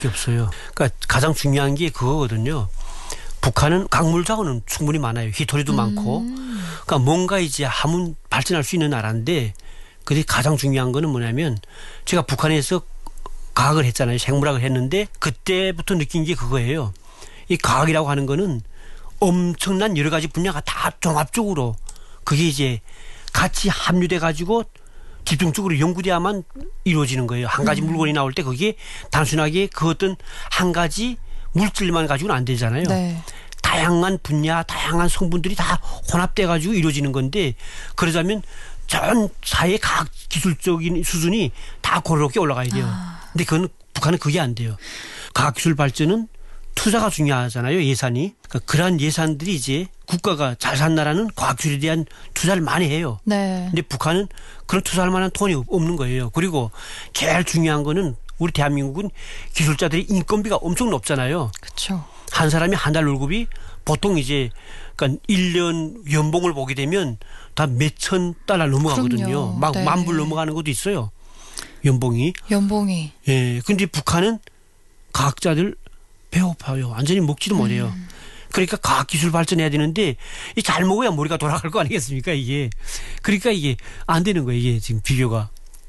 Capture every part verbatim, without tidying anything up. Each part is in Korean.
없어요. 그러니까 가장 중요한 게 그거거든요. 북한은 강물 자원은 충분히 많아요. 희토리도 음. 많고. 그러니까 뭔가 이제 하면 발전할 수 있는 나라인데 그게 가장 중요한 거는 뭐냐면 제가 북한에서 과학을 했잖아요. 생물학을 했는데 그때부터 느낀 게 그거예요. 이 과학이라고 하는 거는 엄청난 여러 가지 분야가 다 종합적으로 그게 이제 같이 합류돼 가지고 집중적으로 연구돼야만 이루어지는 거예요. 한 가지 음. 물건이 나올 때 그게 단순하게 그 어떤 한 가지 물질만 가지고는 안 되잖아요. 네. 다양한 분야, 다양한 성분들이 다 혼합돼 가지고 이루어지는 건데 그러자면 전 사회 과학 기술적인 수준이 다 고르게 올라가야 돼요. 아. 근데 그건 북한은 그게 안 돼요. 과학기술 발전은 투자가 중요하잖아요. 예산이. 그러니까 그러한 예산들이 이제 국가가 잘 산 나라는 과학기술에 대한 투자를 많이 해요. 네. 근데 북한은 그런 투자할 만한 돈이 없는 거예요. 그리고 제일 중요한 거는 우리 대한민국은 기술자들의 인건비가 엄청 높잖아요. 그렇죠. 한 사람이 한 달 월급이 보통 이제 그러니까 일 년 연봉을 보게 되면 다 몇천 달러 넘어가거든요. 그럼요. 막 네. 만 불 넘어가는 것도 있어요. 연봉이. 연봉이. 예. 근데 북한은 과학자들 배고파요. 완전히 먹지도 음. 못해요. 그러니까 과학기술 발전해야 되는데 이 잘 먹어야 머리가 돌아갈 거 아니겠습니까 이게. 그러니까 이게 안 되는 거예요. 이게 지금 비교가.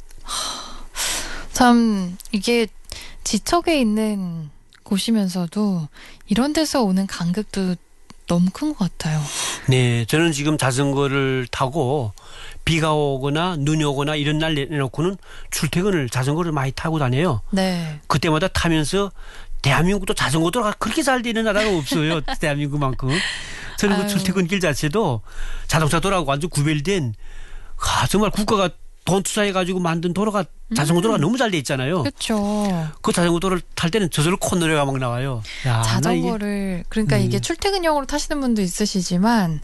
참 이게 지척에 있는 곳이면서도 이런 데서 오는 간극도 너무 큰 것 같아요. 네. 저는 지금 자전거를 타고 비가 오거나 눈이 오거나 이런 날 내놓고는 출퇴근을 자전거를 많이 타고 다녀요. 네. 그때마다 타면서 대한민국도 자전거도가 그렇게 잘 되는 나라가 없어요. 대한민국만큼. 저는 그 출퇴근길 자체도 자동차 도로하고 완전 구별된 아, 정말 국가가 돈 투자해가지고 만든 도로가 자전거 도로가 음. 너무 잘 돼 있잖아요. 그렇죠. 그 자전거 도로를 탈 때는 저절로 콧노래가 막 나와요. 야, 자전거를 이게. 그러니까 음. 이게 출퇴근용으로 타시는 분도 있으시지만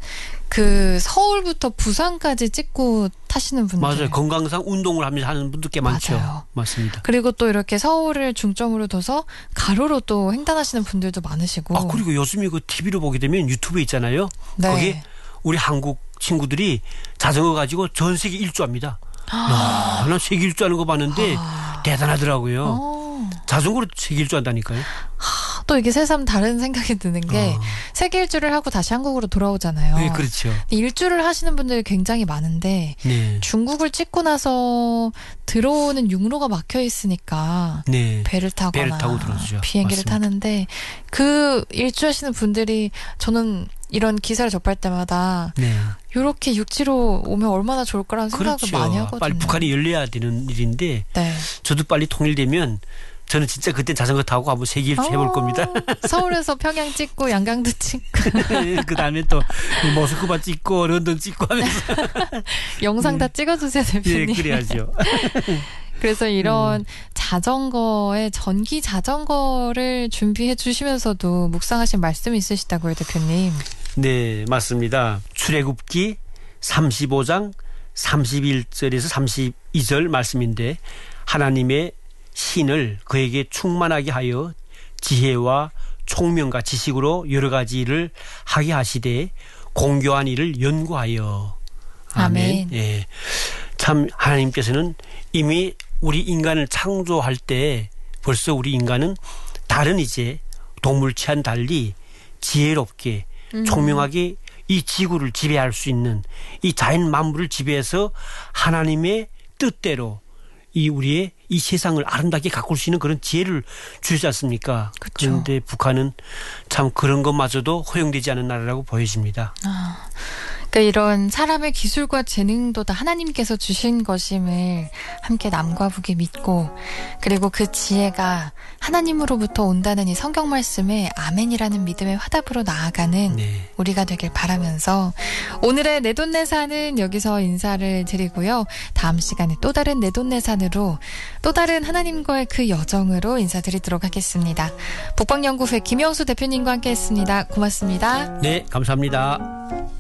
그 서울부터 부산까지 찍고 타시는 분들. 맞아요. 건강상 운동을 하면서 하는 분들 꽤 많죠. 맞아요. 맞습니다. 그리고 또 이렇게 서울을 중점으로 둬서 가로로 또 횡단하시는 분들도 많으시고. 아 그리고 요즘에 그 티비로 보게 되면 유튜브에 있잖아요. 네. 거기에 우리 한국 친구들이 자전거 가지고 전 세계 일주합니다. 야, 난 세계 일주하는 거 봤는데 아. 대단하더라고요. 어. 자전거로 세계 일주한다니까요. 하, 또 이게 새삼 다른 생각이 드는 게 어. 세계 일주를 하고 다시 한국으로 돌아오잖아요. 네, 그렇죠. 일주를 하시는 분들이 굉장히 많은데 네. 중국을 찍고 나서 들어오는 육로가 막혀 있으니까 네. 배를 타거나 배를 타고 들어오죠. 비행기를 맞습니다. 타는데 그 일주하시는 분들이 저는 이런 기사를 접할 때마다 네. 이렇게 육지로 오면 얼마나 좋을까라는 생각을 그렇죠. 많이 하거든요. 빨리 북한이 열려야 되는 일인데 네. 저도 빨리 통일되면 저는 진짜 그때 자전거 타고 한번 세계 일주 해볼 겁니다. 서울에서 평양 찍고 양강도 찍고 그다음에 또 모스크바 찍고 런던 찍고 하면서 영상 다 찍어주세요 대표님. 예, 그래야죠. 그래서 이런 음. 자전거에 전기 자전거를 준비해 주시면서도 묵상하신 말씀이 있으시다고요, 대표님. 네, 맞습니다. 출애굽기 삼십오 장 삼십일 절에서 삼십이 절 말씀인데 하나님의 신을 그에게 충만하게 하여 지혜와 총명과 지식으로 여러 가지 일을 하게 하시되 공교한 일을 연구하여. 아멘. 아멘. 예. 참 하나님께서는 이미 우리 인간을 창조할 때 벌써 우리 인간은 다른 이제 동물체와는 달리 지혜롭게 음. 총명하게 이 지구를 지배할 수 있는 이 자연 만물을 지배해서 하나님의 뜻대로 이 우리의 이 세상을 아름답게 가꿀 수 있는 그런 지혜를 주지 않습니까? 그쵸. 그런데 북한은 참 그런 것마저도 허용되지 않은 나라라고 보여집니다. 아. 그러니까 이런 사람의 기술과 재능도 다 하나님께서 주신 것임을 함께 남과 북이 믿고 그리고 그 지혜가 하나님으로부터 온다는 이 성경 말씀에 아멘이라는 믿음의 화답으로 나아가는 네. 우리가 되길 바라면서 오늘의 내돈내산은 여기서 인사를 드리고요. 다음 시간에 또 다른 내돈내산으로 또 다른 하나님과의 그 여정으로 인사드리도록 하겠습니다. 북방연구회 김영수 대표님과 함께했습니다. 고맙습니다. 네, 감사합니다.